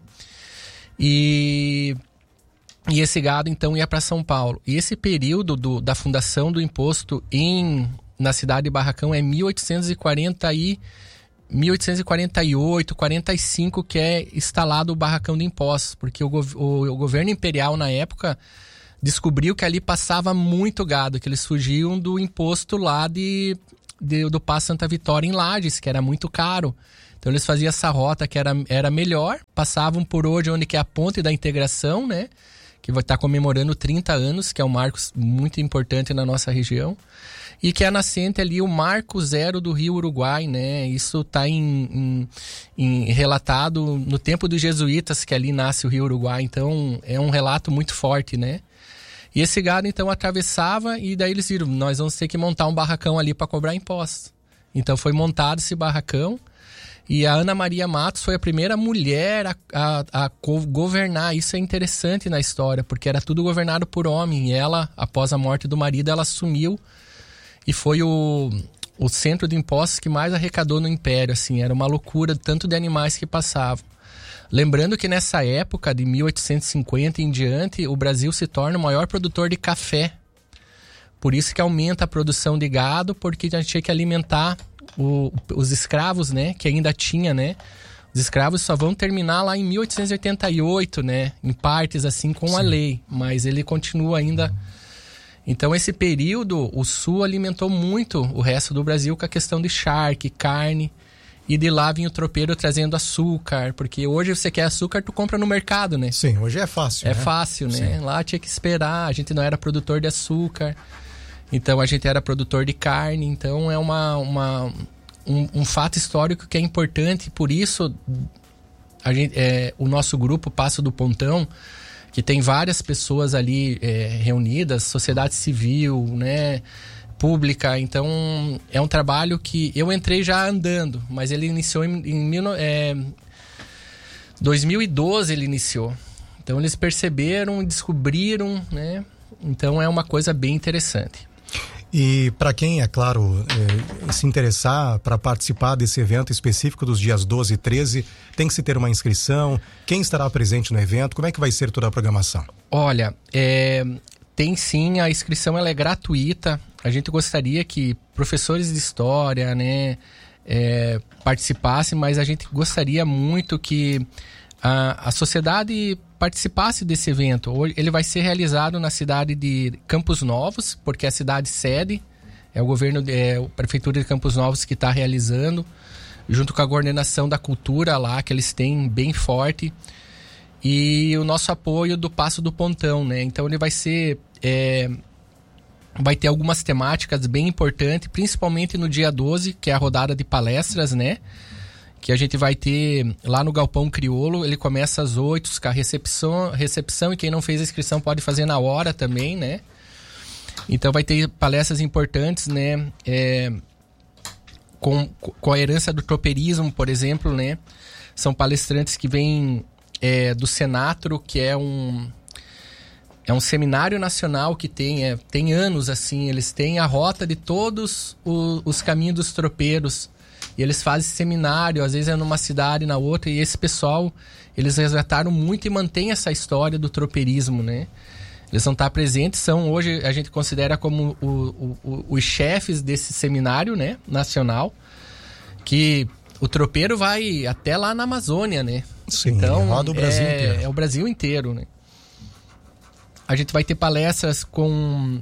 E, e esse gado, então, ia para São Paulo. E esse período do, da fundação do imposto em, na cidade de Barracão é mil oitocentos e quarenta e... mil oitocentos e quarenta e oito, quarenta e cinco, que é instalado o barracão de impostos, porque o, gov- o, o governo imperial na época descobriu que ali passava muito gado, que eles fugiam do imposto lá de, de, do Passo Santa Vitória em Lages, que era muito caro. Então eles faziam essa rota que era, era melhor, passavam por hoje, onde que é a Ponte da Integração, né? Que vai estar comemorando trinta anos, que é um marco muito importante na nossa região. E que é a nascente ali, o Marco Zero do Rio Uruguai, né? Isso está em, em, em relatado no tempo dos jesuítas, que ali nasce o Rio Uruguai. Então, é um relato muito forte, né? E esse gado, então, atravessava e daí eles viram, nós vamos ter que montar um barracão ali para cobrar impostos. Então, foi montado esse barracão e a Ana Maria Matos foi a primeira mulher a, a, a governar. Isso é interessante na história, porque era tudo governado por homem. E ela, após a morte do marido, ela assumiu e foi o, o centro de impostos que mais arrecadou no Império, assim, era uma loucura, tanto de animais que passavam. Lembrando que nessa época, de mil oitocentos e cinquenta em diante, o Brasil se torna o maior produtor de café. Por isso que aumenta a produção de gado, porque a gente tinha que alimentar o, os escravos, né, que ainda tinha, né. Os escravos só vão terminar lá em mil oitocentos e oitenta e oito, né, em partes, assim, com Sim. a lei, mas ele continua ainda... Então, esse período, o Sul alimentou muito o resto do Brasil com a questão de charque, carne, e de lá vinha o tropeiro trazendo açúcar, porque hoje você quer açúcar, tu compra no mercado, né? Sim, hoje é fácil, É né? fácil, né? Sim. Lá tinha que esperar, a gente não era produtor de açúcar, então a gente era produtor de carne, então é uma, uma, um, um fato histórico que é importante, por isso a gente, é, o nosso grupo Passo do Pontão, que tem várias pessoas ali é, reunidas, sociedade civil, né, pública. Então, é um trabalho que eu entrei já andando, mas ele iniciou em, em mil, é, dois mil e doze, ele iniciou. Então, eles perceberam, descobriram, né? Então, é uma coisa bem interessante. E para quem, é claro, é, se interessar para participar desse evento específico dos dias doze e treze, tem que se ter uma inscrição. Quem estará presente no evento? Como é que vai ser toda a programação? Olha, é, tem sim, a inscrição ela é gratuita. A gente gostaria que professores de história, né, é, participassem, mas a gente gostaria muito que a, a sociedade participasse desse evento. Ele vai ser realizado na cidade de Campos Novos, porque é a cidade sede, é o governo, é a prefeitura de Campos Novos que está realizando, junto com a coordenação da cultura lá, que eles têm bem forte, e o nosso apoio do Passo do Pontão, né? Então ele vai ser, é, vai ter algumas temáticas bem importantes, principalmente no dia doze, que é a rodada de palestras, né? Que a gente vai ter lá no Galpão Crioulo. Ele começa às oito, com a recepção, recepção, e quem não fez a inscrição pode fazer na hora também, né? Então vai ter palestras importantes, né? É, com, com a herança do tropeirismo, por exemplo, né? São palestrantes que vêm é, do Senatro, que é um... É um seminário nacional que tem, é, tem anos, assim. Eles têm a rota de todos os, os caminhos dos tropeiros. E eles fazem seminário, às vezes é numa cidade, na outra, e esse pessoal, eles resgataram muito e mantêm essa história do tropeirismo, né? Eles vão estar presentes, são hoje, a gente considera como o, o, o, os chefes desse seminário, né, nacional, que o tropeiro vai até lá na Amazônia, né? Sim, então, roda o Brasil é, inteiro. É o Brasil inteiro, né? A gente vai ter palestras com...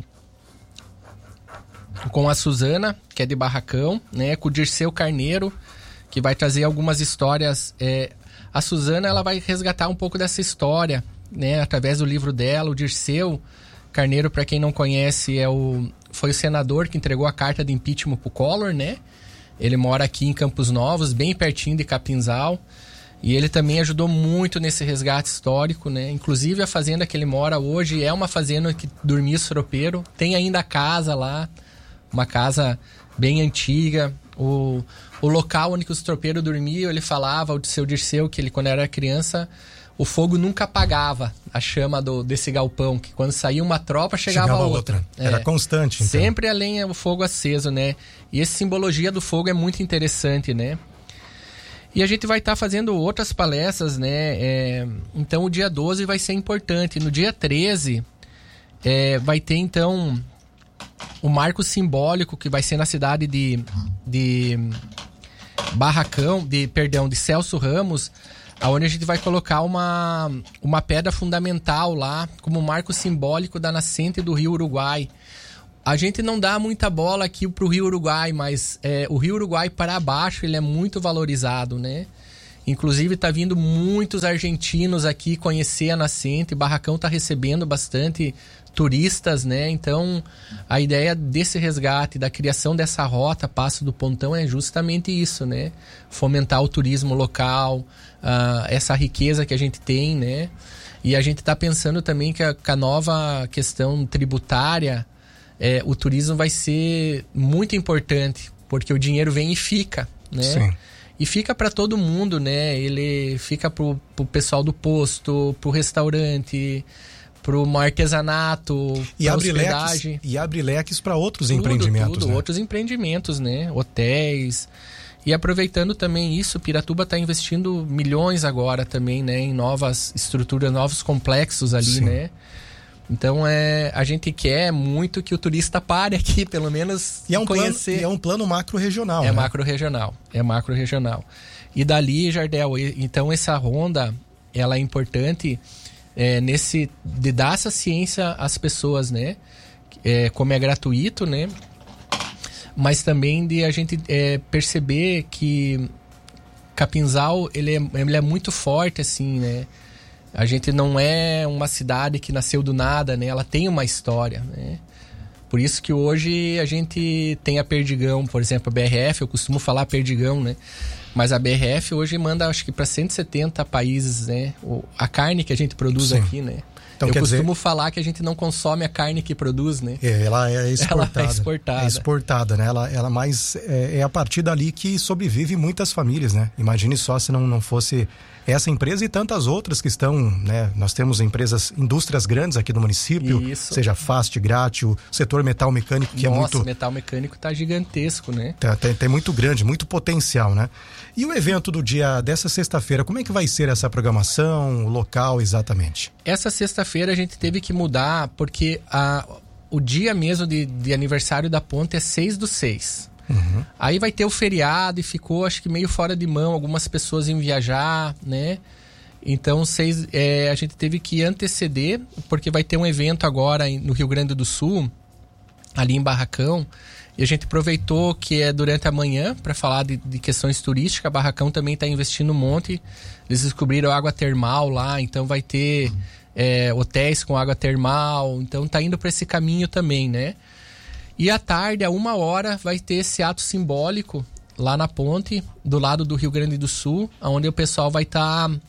com a Suzana, que é de Barracão, né, com o Dirceu Carneiro, que vai trazer algumas histórias. É, a Suzana, ela vai resgatar um pouco dessa história, né, através do livro dela. O Dirceu Carneiro, para quem não conhece, é o, foi o senador que entregou a carta de impeachment pro Collor, né? Ele mora aqui em Campos Novos, bem pertinho de Capinzal. E ele também ajudou muito nesse resgate histórico, né? Inclusive a fazenda que ele mora hoje é uma fazenda que dormia os tropeiros. Tem ainda a casa lá, uma casa bem antiga. O, o local onde os tropeiros dormiam, ele falava, o seu Dirceu, que ele quando era criança, o fogo nunca apagava, a chama do, desse galpão, que quando saía uma tropa, chegava, chegava outra. outra. Era é, constante, então. Sempre a lenha, o fogo aceso, né? E essa simbologia do fogo é muito interessante, né? E a gente vai estar tá fazendo outras palestras, né? É, então o dia doze vai ser importante. No dia treze, é, vai ter então o marco simbólico que vai ser na cidade de, de Barracão, de, perdão, de Celso Ramos, onde a gente vai colocar uma, uma pedra fundamental lá, como marco simbólico da nascente do Rio Uruguai. A gente não dá muita bola aqui pro Rio Uruguai, mas é, o Rio Uruguai para baixo ele é muito valorizado, né? Inclusive tá vindo muitos argentinos aqui conhecer a nascente, Barracão tá recebendo bastante turistas, né? Então a ideia desse resgate, da criação dessa rota Passo do Pontão é justamente isso, né? Fomentar o turismo local, uh, essa riqueza que a gente tem, né? E a gente tá pensando também que a, que a nova questão tributária, É, o turismo vai ser muito importante, porque o dinheiro vem e fica, né? Sim. E fica para todo mundo, né? Ele fica pro, pro pessoal do posto, pro restaurante, pro artesanato, e pra abre hospedagem. Leques, e abre leques para outros tudo, empreendimentos, tudo, né? outros empreendimentos, né? Hotéis. E aproveitando também isso, Piratuba está investindo milhões agora também, né? Em novas estruturas, novos complexos ali, Sim. né? Então, é, a gente quer muito que o turista pare aqui, pelo menos e é um conhecer. Plano, e é um plano macro-regional, É né? macro-regional, é macro-regional. E dali, Jardel, então essa ronda, ela é importante é, nesse, de dar essa ciência às pessoas, né? É, como é gratuito, né? Mas também de a gente é, perceber que Capinzal, ele é, ele é muito forte, assim, né? A gente não é uma cidade que nasceu do nada, né? Ela tem uma história, né? Por isso que hoje a gente tem a Perdigão, por exemplo, a B R F, eu costumo falar Perdigão, né? Mas a B R F hoje manda, acho que para cento e setenta países, né? O, a carne que a gente produz Sim. aqui, né? Então, eu costumo dizer... falar que a gente não consome a carne que produz, né? É, ela é exportada. Ela é exportada. É exportada, né? Ela, ela mais é, é a partir dali que sobrevive muitas famílias, né? Imagine só se não, não fosse essa empresa e tantas outras que estão, né? Nós temos empresas, indústrias grandes aqui no município, Isso. seja Fast, Grátio, setor metal mecânico, que Nossa, é muito... Nossa, metal mecânico tá gigantesco, né? Tem, tem, tem muito grande, muito potencial, né? E o evento do dia dessa sexta-feira, como é que vai ser essa programação, o local exatamente? Essa sexta-feira a gente teve que mudar porque a, o dia mesmo de, de aniversário da ponte é seis do seis. Uhum. Aí vai ter o feriado e ficou, acho que meio fora de mão, algumas pessoas iam viajar, né? Então seis, é, a gente teve que anteceder, porque vai ter um evento agora no Rio Grande do Sul, ali em Barracão, e a gente aproveitou que é durante a manhã para falar de, de questões turísticas. Barracão também está investindo um monte, eles descobriram água termal lá, então vai ter uhum. é, hotéis com água termal, então tá indo para esse caminho também, né? E à tarde, a uma hora, vai ter esse ato simbólico lá na ponte, do lado do Rio Grande do Sul, onde o pessoal vai estar... Tá,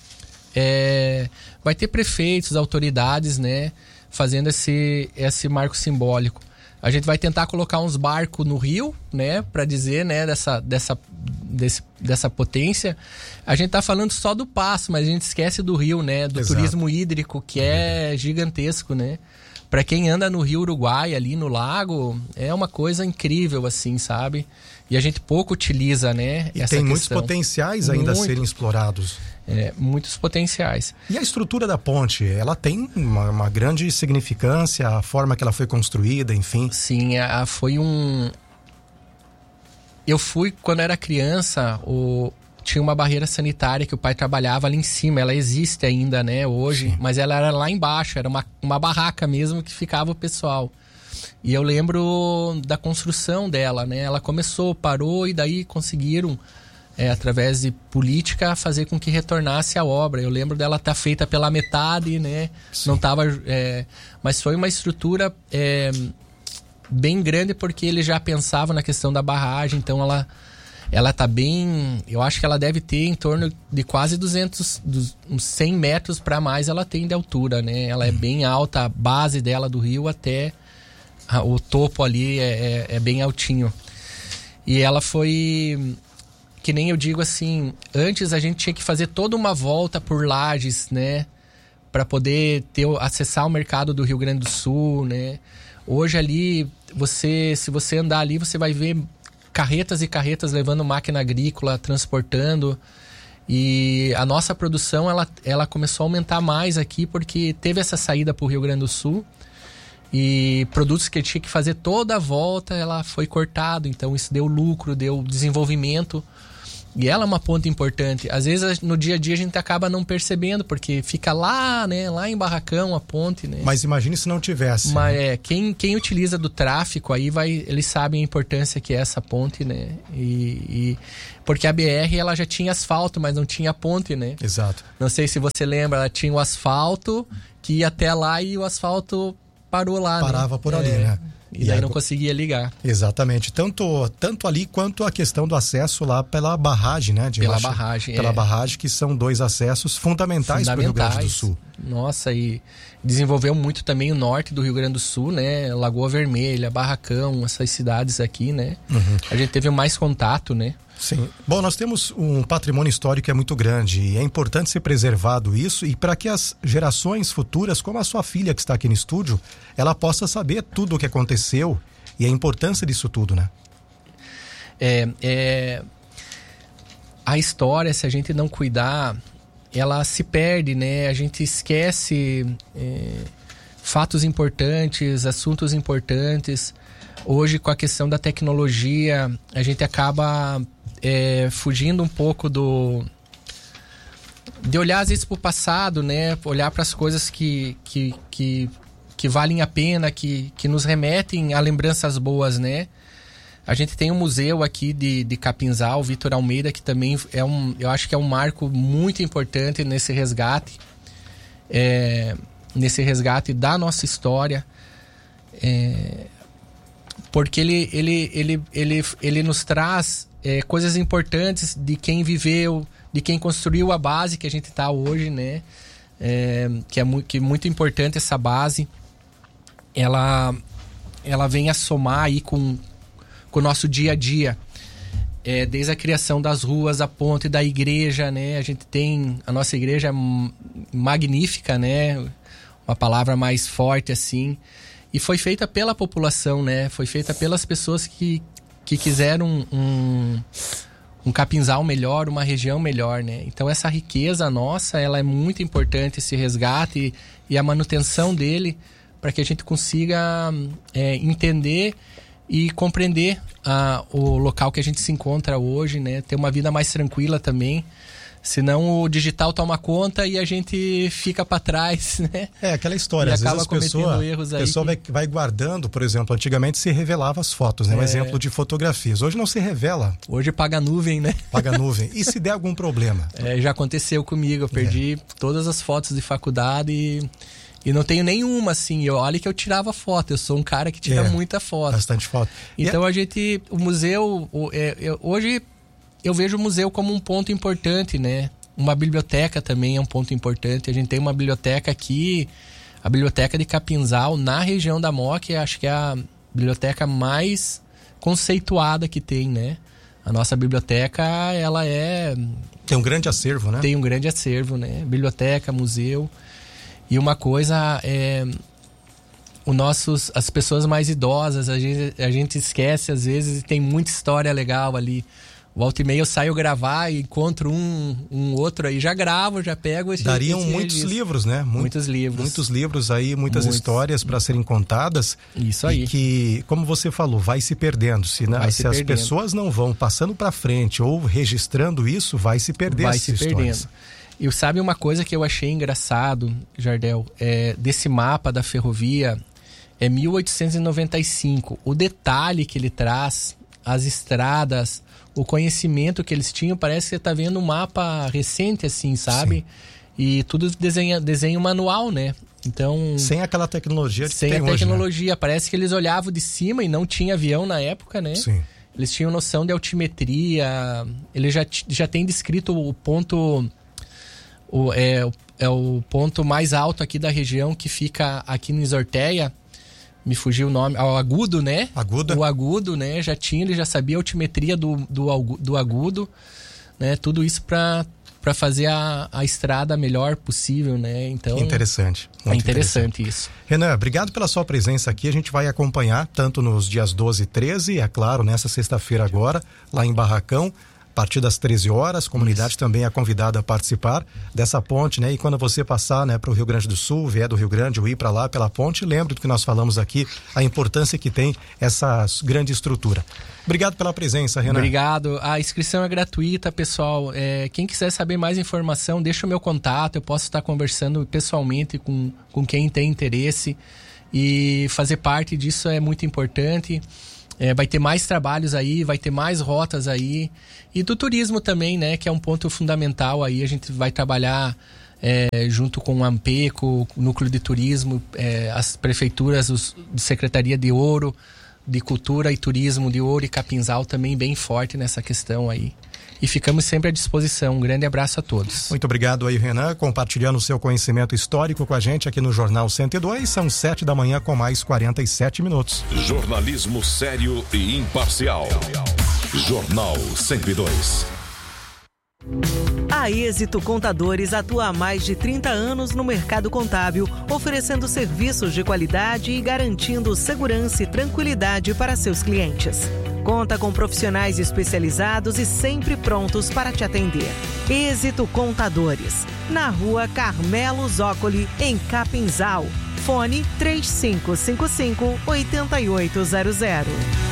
é, vai ter prefeitos, autoridades, né? Fazendo esse, esse marco simbólico. A gente vai tentar colocar uns barcos no rio, né? Para dizer, né? Dessa, dessa, desse, dessa potência. A gente tá falando só do Passo, mas a gente esquece do rio, né? Do Exato. Turismo hídrico, que é gigantesco, né? Para quem anda no Rio Uruguai, ali no lago, é uma coisa incrível, assim, sabe? E a gente pouco utiliza, né? E essa tem questão. Muitos potenciais ainda Muito. a serem explorados. É, muitos potenciais. E a estrutura da ponte, ela tem uma, uma grande significância, a forma que ela foi construída, enfim? Sim, a, foi um... Eu fui, quando era criança, o... tinha uma barreira sanitária que o pai trabalhava ali em cima. Ela existe ainda, né, hoje. Sim. Mas ela era lá embaixo, era uma, uma barraca mesmo que ficava o pessoal. E eu lembro da construção dela, né? Ela começou, parou e daí conseguiram, é, através de política, fazer com que retornasse a obra. Eu lembro dela estar feita pela metade, né? Sim. Não tava, é, mas foi uma estrutura é, bem grande porque ele já pensava na questão da barragem, então ela... ela tá bem, eu acho que ela deve ter em torno de quase duzentos, uns cem metros para mais ela tem de altura, né? Ela é bem alta, a base dela do rio até a, o topo ali é, é, é bem altinho. E ela foi, que nem eu digo assim, antes a gente tinha que fazer toda uma volta por Lages, né? Para poder ter, acessar o mercado do Rio Grande do Sul, né? Hoje ali, você, se você andar ali, você vai ver carretas e carretas levando máquina agrícola, transportando. E a nossa produção, ela, ela começou a aumentar mais aqui porque teve essa saída para o Rio Grande do Sul. E produtos que tinha que fazer toda a volta, ela foi cortado. Então isso deu lucro, deu desenvolvimento. E ela é uma ponta importante. Às vezes no dia a dia a gente acaba não percebendo, porque fica lá, né, lá em Barracão a ponte, né? Mas imagine se não tivesse. Mas né? é, quem, quem utiliza do tráfico aí vai, eles sabem a importância que é essa ponte, né? E, e porque a B R ela já tinha asfalto, mas não tinha ponte, né? Exato. Não sei se você lembra, ela tinha o asfalto que ia até lá e o asfalto parou lá, Parava né? por ali, é, né? E, e daí aí, não conseguia ligar. Exatamente. Tanto, tanto ali quanto a questão do acesso lá pela barragem, né? De pela Rocha, barragem, Pela é. barragem, que são dois acessos fundamentais, fundamentais. para o Rio Grande do Sul. Nossa, e desenvolveu muito também o norte do Rio Grande do Sul, né? Lagoa Vermelha, Barracão, essas cidades aqui, né? Uhum. A gente teve mais contato, né? Sim. Bom, nós temos um patrimônio histórico que é muito grande e é importante ser preservado isso e para que as gerações futuras, como a sua filha que está aqui no estúdio, ela possa saber tudo o que aconteceu e a importância disso tudo, né? É, é... A história, se a gente não cuidar, ela se perde, né? A gente esquece é... fatos importantes, assuntos importantes. Hoje, com a questão da tecnologia, a gente acaba é, fugindo um pouco do... de olhar às vezes para o passado, né? Olhar para as coisas que, que, que, que valem a pena, que, que nos remetem a lembranças boas, né? A gente tem um museu aqui de, de Capinzal, Vitor Almeida, que também é um, eu acho que é um marco muito importante nesse resgate, é, nesse resgate da nossa história. É, porque ele, ele, ele, ele, ele nos traz é, coisas importantes de quem viveu, de quem construiu a base que a gente está hoje, né? É, que é muito, que muito importante essa base. Ela, ela vem a somar aí com, com o nosso dia a dia. É, desde a criação das ruas, a ponte, da igreja, né? A gente tem a nossa igreja magnífica, né? Uma palavra mais forte assim. E foi feita pela população, né? Foi feita pelas pessoas que, que quiseram um, um Capinzal melhor, uma região melhor, né? Então essa riqueza nossa, ela é muito importante, esse resgate e a manutenção dele, para que a gente consiga é, entender e compreender ah, o local que a gente se encontra hoje, né? Ter uma vida mais tranquila também. Senão o digital toma conta e a gente fica para trás, né? É, aquela história. E às acaba vezes a pessoa, erros a aí pessoa que... vai, vai guardando, por exemplo, antigamente se revelava as fotos, né? Um é... exemplo de fotografias. Hoje não se revela. Hoje paga nuvem, né? Paga nuvem. E se der algum problema? É, já aconteceu comigo. Eu perdi é. todas as fotos de faculdade e, e não tenho nenhuma, assim. Eu, olha que eu tirava foto. Eu sou um cara que tira é, muita foto. Bastante foto. Então é... a gente... O museu... O, é, eu, hoje eu vejo o museu como um ponto importante, né? Uma biblioteca também é um ponto importante. A gente tem uma biblioteca aqui, a biblioteca de Capinzal, na região da Moca, acho que é a biblioteca mais conceituada que tem, né? A nossa biblioteca, ela é... Tem um grande acervo, né? Tem um grande acervo, né? Biblioteca, museu. E uma coisa é... Os nossos, as pessoas mais idosas, a gente, a gente esquece às vezes, e tem muita história legal ali. Volta e meia eu saio gravar e encontro um, um outro aí, já gravo, já pego esse Dariam esse muitos registro. livros, né? Muito, muitos livros. Muitos livros aí, muitas muitos. histórias para serem contadas. Isso aí. E que, como você falou, vai se perdendo. Se, né, vai se se as perdendo. pessoas não vão passando para frente ou registrando isso, vai se perder vai essas se histórias. Perdendo. E sabe uma coisa que eu achei engraçado, Jardel? É, desse mapa da ferrovia, é mil oitocentos e noventa e cinco. O detalhe que ele traz, as estradas... O conhecimento que eles tinham, parece que você tá vendo um mapa recente, assim, sabe? Sim. E tudo desenha, desenho manual, né? Então... Sem aquela tecnologia que Sem tem a hoje, tecnologia. né? Parece que eles olhavam de cima e não tinha avião na época, né? Sim. Eles tinham noção de altimetria, ele já, já tem descrito o ponto, o, é, é o ponto mais alto aqui da região, que fica aqui no Isorteia, me fugiu o nome, o agudo, né? Agudo. O agudo, né? Já tinha, ele já sabia a altimetria do, do, do agudo, né? Tudo isso para para fazer a, a estrada melhor possível, né? Então, interessante. É interessante, interessante isso. Renan, obrigado pela sua presença aqui. A gente vai acompanhar tanto nos dias doze e treze, é claro, nessa sexta-feira agora, lá em Barracão, a partir das treze horas, a comunidade Isso. também é convidada a participar dessa ponte, né? E quando você passar, né, para o Rio Grande do Sul, vier do Rio Grande ou ir para lá pela ponte, lembre do que nós falamos aqui, a importância que tem essa grande estrutura. Obrigado pela presença, Renan. Obrigado. A inscrição é gratuita, pessoal. É, quem quiser saber mais informação, deixa o meu contato. Eu posso estar conversando pessoalmente com, com quem tem interesse. E fazer parte disso é muito importante. É, vai ter mais trabalhos aí, vai ter mais rotas aí. E do turismo também, né? Que é um ponto fundamental aí. A gente vai trabalhar é, junto com o AMPECO, o Núcleo de Turismo, é, as prefeituras, os, de Secretaria de Ouro, de Cultura e Turismo de Ouro e Capinzal também bem forte nessa questão aí. E ficamos sempre à disposição. Um grande abraço a todos. Muito obrigado aí, Renan, compartilhando o seu conhecimento histórico com a gente aqui no Jornal cento e dois. São sete da manhã com mais quarenta e sete minutos. Jornalismo sério e imparcial. Jornal cento e dois. A Êxito Contadores atua há mais de trinta anos no mercado contábil, oferecendo serviços de qualidade e garantindo segurança e tranquilidade para seus clientes. Conta com profissionais especializados e sempre prontos para te atender. Êxito Contadores, na rua Carmelo Zócoli, em Capinzal. Fone três cinco cinco cinco, oito oito zero zero.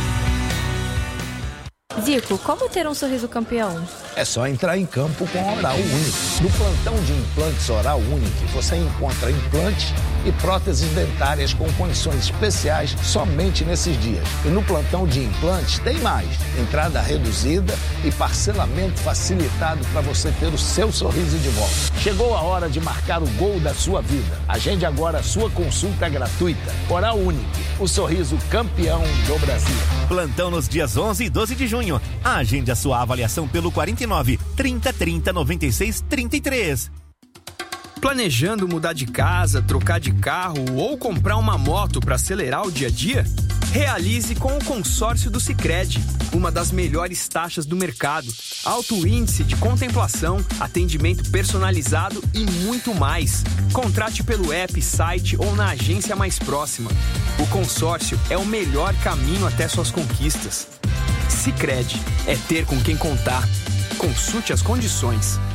Zico, como ter um sorriso campeão? É só entrar em campo com a Oral Unique. No plantão de implantes Oral Unique, você encontra implantes e próteses dentárias com condições especiais somente nesses dias. E no plantão de implantes tem mais. Entrada reduzida e parcelamento facilitado para você ter o seu sorriso de volta. Chegou a hora de marcar o gol da sua vida. Agende agora a sua consulta gratuita. Oral Unique, o sorriso campeão do Brasil. Plantão nos dias onze e doze de junho. Agende a sua avaliação pelo quarenta e nove, trinta, trinta, noventa e seis, trinta e três. Planejando mudar de casa, trocar de carro ou comprar uma moto para acelerar o dia a dia? Realize com o consórcio do Sicredi, uma das melhores taxas do mercado, alto índice de contemplação, atendimento personalizado e muito mais. Contrate pelo app, site ou na agência mais próxima. O consórcio é o melhor caminho até suas conquistas. Sicredi é ter com quem contar. Consulte as condições.